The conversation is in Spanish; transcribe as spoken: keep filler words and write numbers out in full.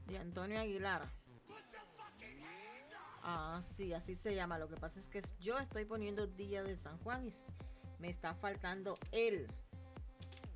De Antonio Aguilar. Ah, sí, así se llama. Lo que pasa es que yo estoy poniendo Día de San Juan y me está faltando él.